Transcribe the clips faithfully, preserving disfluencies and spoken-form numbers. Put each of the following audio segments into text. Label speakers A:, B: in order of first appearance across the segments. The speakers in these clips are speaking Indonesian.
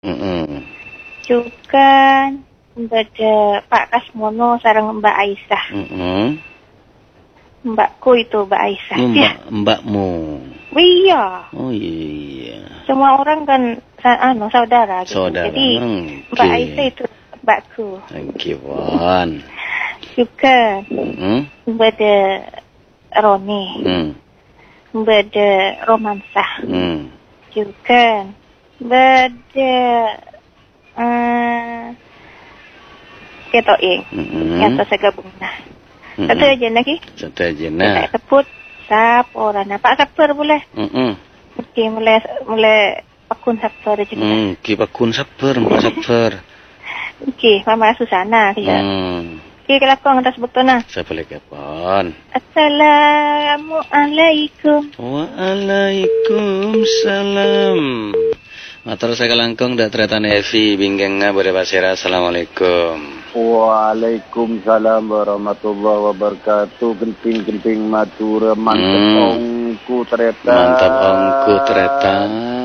A: Mm-mm.
B: Juga ada Pak Kasmono sareng Mbak Aisyah.
A: Mm-mm.
B: Mbakku itu Mbak Aisyah.
A: Mbak,
B: Ya.
A: mbakmu.
B: Iya.
A: Oh iya.
B: Semua orang kan anu saudara gitu.
A: Saudara.
B: Jadi
A: Okay.
B: Mbak Aisyah itu mbakku.
A: Thank you, Wan.
B: Juga
A: Mm-hmm.
B: ada Roni.
A: Mm.
B: Ada Romansah.
A: Mm.
B: Juga ada uh, Ketoing.
A: Mm-hmm.
B: Yang saya gabung nah.
A: Mm-hmm.
B: Satu aja lagi.
A: Satu aja nah.
B: Kita sebut sap orang. Pak Sapur boleh.
A: Mm-hmm.
B: Oke, mulai mulai pakun Sapur aja.
A: Hmm, ki pakun sabar, mbak sabar.
B: Oke, Mama Susana ya.
A: Hmm.
B: Oke, kelakon atas betona.
A: Saya boleh kapan?
B: Assalamualaikum.
A: Waalaikumsalam. Matur saya langkung dak tretan Evi bingkengna boleh pasira. Assalamualaikum.
C: Waalaikumsalam warahmatullahi wabarakatuh. Genting-genting matur mantep
A: Hmm.
C: ongku tereta.
A: Mantap ongku tretan.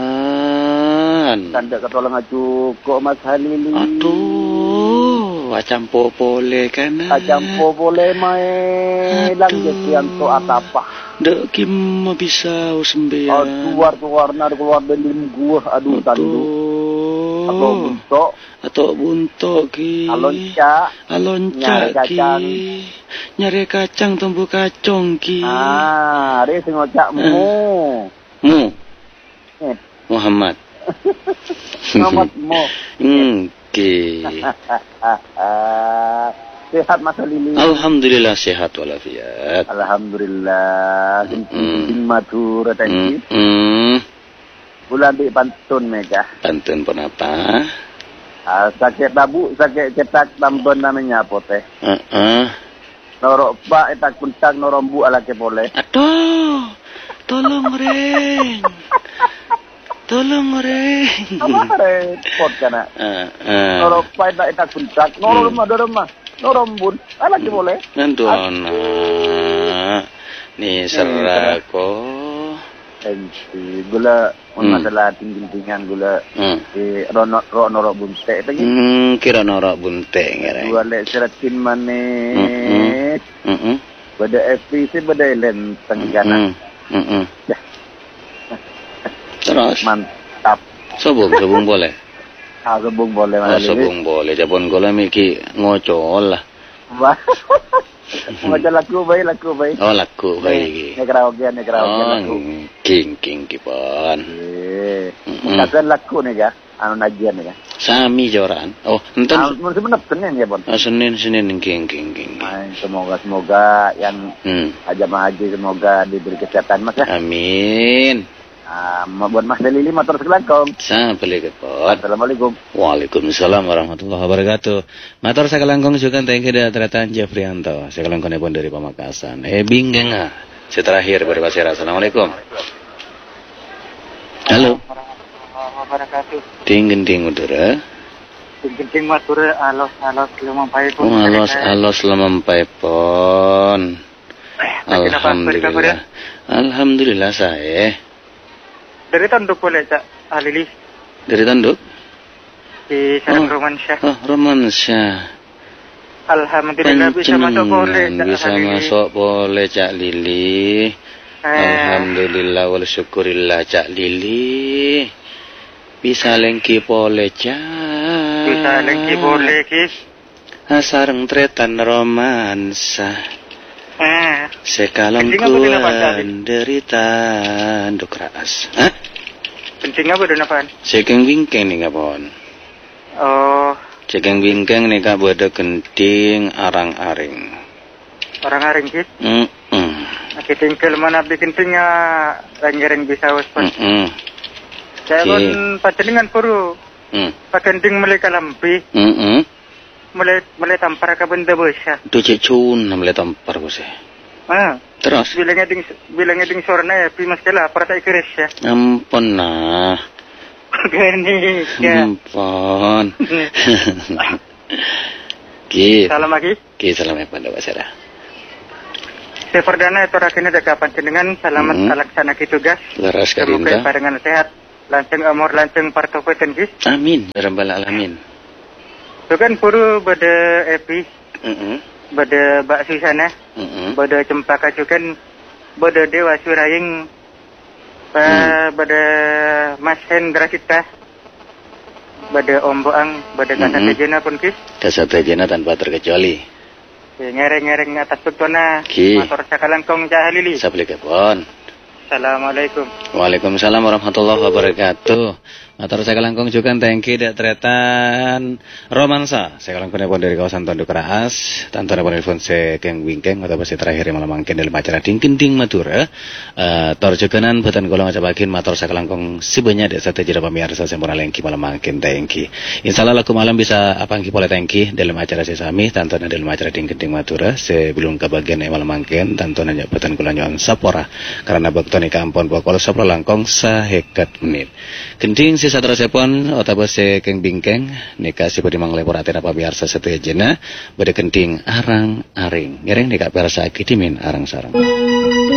C: Tanda ketolong cukup Mas Halili.
A: Aduh, acampo boleh kan?
C: Acampo boleh main lang jesian to atapa.
A: Dek kim bisa sembilan.
C: Aduh, keluar na keluar dari gua. Aduh, tandu. Atau buntok.
A: Atau buntok ki.
C: Alonca.
A: Alonca
C: Nyari kacang.
A: ki. Nyari kacang tumbuh kacang ki.
C: Ah, ada sing ngocakmu.
A: Mu.
C: Eh.
A: Muhammad.
C: Muhammad Mo.
A: Hmm, ki.
C: Sehat Mas Lili.
A: Alhamdulillah sehat walafiat.
C: Alhamdulillah. Genting matur tadi.
A: Hmm.
C: Bulan di pantun mega.
A: Pantun pun apa?
C: Ah, sakit tabu, sakit cetak tambon namanya apa teh?
A: Heeh.
C: Norok pak etak puntang norombu ala ke boleh.
A: Aduh. Tolong reng. Tolong reng.
C: Apa repot kana?
A: Heeh.
C: Norok pak etak etak puntang norom mah dorong mah. Norombun ala ke boleh.
A: Nandona. Ni serako.
C: Enti gula
A: Hmm.
C: masalah tinggi-tinggian gula
A: Hmm.
C: di rono rono norok bunte tadi.
A: Hmm, kira norak bunte ngereng.
C: Dua lek seratin manis.
A: Mm-mm. Mm-mm.
C: Bada F P C bada len tenggana.
A: Mm-mm. Mm-mm. Terus?
C: Mantap.
A: Sobong, sobong boleh.
C: Ah, gebung boleh
A: Oh,
C: mana
A: sobong boleh. Japon kola miki ngocol lah.
C: Wah. Macam laku baik, laku baik.
A: Oh, laku baik.
C: Ni karaoke, ni karaoke
A: Oh,
C: laku.
A: king king kipon.
C: Eh,
A: Mm-mm.
C: kata laku ni ga, anu najian ni ga.
A: Sami joran. Oh,
C: Ah,
A: enten.
C: mesti benar Senin ya, Bon.
A: Oh, Senin Senin king king king.
C: Ay, semoga semoga yang
A: Hmm.
C: jamaah haji semoga diberi kesehatan Mas ya.
A: Amin.
C: Ah, buat Mas Dalili motor sekelangkong.
A: Sampai kepot.
C: Assalamualaikum.
A: Waalaikumsalam warahmatullahi wabarakatuh. Matur sakalangkong juga thank you dari Tretan Jeffrianto. Sakalangkong pun dari Pamekasan. Eh bingeng ah. Seterakhir dari Pasir. Assalamualaikum. Halo.
D: Wabarakatuh.
A: Tinggen ting udara.
D: Tinggi matur alos alos lumampai pun.
A: Oh, alos alos lemampai pon. Alhamdulillah. Alhamdulillah saya.
D: Dari tanduk boleh Cak Alili
A: Dari tanduk?
D: di Sarang
A: Oh.
D: Romansyah.
A: Oh, Romansyah.
D: Alhamdulillah bisa masuk boleh Cak
A: Bisa
D: Alili.
A: masuk boleh Cak Lili.
D: Eh,
A: Alhamdulillah wal syukurillah Cak Lili. Bisa lengki boleh Cak.
D: bisa lagi boleh kis.
A: Sareng tretan romansa.
D: Eh,
A: Sekalong
D: Penting apa dia, Pak Cak?
A: kuan derita nduk raas. Hah?
D: penting apa dona pan?
A: Sekeng wingkeng nih kapon.
D: Oh,
A: Sekeng wingkeng nih kak bodo kenting arang-aring.
D: orang aring kis.
A: Mm -mm.
D: Aki tinggal mana bikin tingnya rangereng bisa waspan.
A: Mm -mm.
D: Saya
A: Oke.
D: pun pacelingan puru.
A: Mm
D: Pakending mulai kalampi,
A: -mm. -mm.
D: mulai mulai tampar ke benda besar.
A: Itu cecun namanya tampar ko sih.
D: Ah,
A: Terus?
D: bilangnya ding bilangnya ding sorna ya, pi mas kala partai keres ya.
A: Ampun nah.
D: Gani ya.
A: Ampun. Ki.
D: Salam lagi.
A: Ki salam ya pada wasara.
D: Saya perdana itu rakyatnya ada kapan jenengan selamat
A: Hmm.
D: melaksanakan tugas.
A: Leras
D: Semoga
A: karinta.
D: dengan sehat lanceng amor lanceng partopetan kis.
A: Amin ya rabbal alamin.
D: Itu kan puru pada epi,
A: Heeh.
D: pada bakso sana,
A: Heeh.
D: pada cempaka cukan, pada dewa suraying,
A: Hmm.
D: pada Mas Hendra kita, pada Om Boang, pada kata
A: Mm-mm.
D: tejena pun kis.
A: Kasatajana tanpa terkecuali.
D: Ya, ngereng-ngereng atas tuktona,
A: Ki.
D: motor sakalangkong cahalili.
A: Saplikepon.
D: Assalamualaikum.
A: Waalaikumsalam warahmatullahi wabarakatuh. Matur saya langkung juga tangki dak tretan romansa. Saya langkung pun dari kawasan Tondok Raas. Tanpa pun telepon saya keng wingkeng atau pasti terakhir malam mangkin dalam acara dingkin ding Madura. Uh, tor juganan buatan golong aja bagian matur saya langkung sebanyak dek sate jera pemirsa sempurna lengki malam mangkin tangki. Insyaallah laku malam bisa apa angki boleh tangki dalam acara sesami tanpa dalam acara dingkin ding Madura. Sebelum ke bagian malam mangkin tanpa nanya buatan golongan sapora karena bakto nika ampun pokok sapora langkung sahekat menit. Kenting si satra sepon otaba se keng bingkeng nika si pudi manglepor atena pabiarsa satu jena bade kenting arang aring ngereng nika persa kidimin arang sarang.